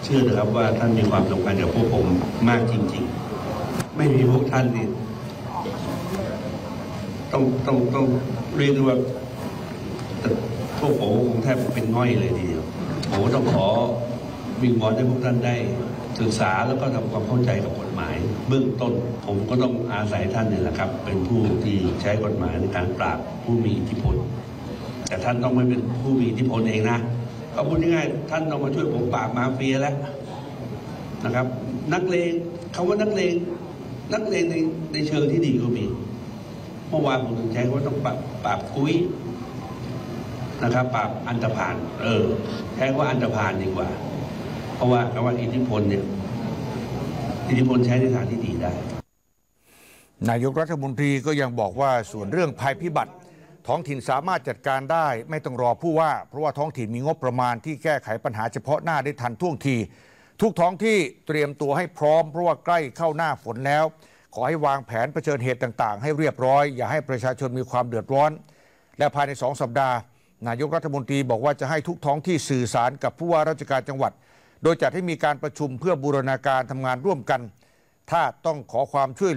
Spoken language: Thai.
เชื่อนะครับว่าท่านมีความสำคัญกับพวกผมมากจริงๆไม่มีพวกท่านนี่ต้องเรียกว่าพวกผมคงแทบเป็นง่อยเลยทีเดียวผมต้องขอวิงวอนให้พวกท่านได้ศึกษาแล้วก็ทำความเข้าใจกับกฎหมายเบื้องต้นผมก็ต้องอาศัยท่านนี่แหละครับเป็นผู้ที่ใช้กฎหมายในการปราบผู้มีอิทธิพลแต่ท่านต้องไม่เป็นผู้มีอิทธิพลเองนะก็พูดง่ายๆท่านต้องมาช่วยผมปราบมาเฟียแล้วนะครับนักเลงคำว่านักเลงในเชิงที่ดีก็มีเมื่อวานผมถึงใช้ว่าต้องปราบกุ้ยนะครับปราบอันธพาลใช้ว่าอันธพาลดีกว่าเพราะว่าคำว่าอิทธิพลเนี่ยอิทธิพลใช้ในทางที่ดีได้นายกรัฐมนตรีก็ยังบอกว่าส่วนเรื่องภัยพิบัติท้องถิ่นสามารถจัดการได้ไม่ต้องรอผู้ว่าเพราะว่าท้องถิ่นมีงบประมาณที่แก้ไขปัญหาเฉพาะหน้าได้ทันท่วงทีทุกท้องที่เตรียมตัวให้พร้อมเพราะว่าใกล้เข้าหน้าฝนแล้วขอให้วางแผนเผชิญเหตุต่างๆให้เรียบร้อยอย่าให้ประชาชนมีความเดือดร้อนและภายใน2 สัปดาห์นายกรัฐมนตรีบอกว่าจะให้ทุกท้องที่สื่อสารกับผู้ว่าราชการจังหวัดโดยจัดให้มีการประชุมเพื่อบูรณาการทำงานร่วมกันถ้าต้องขอความช่วย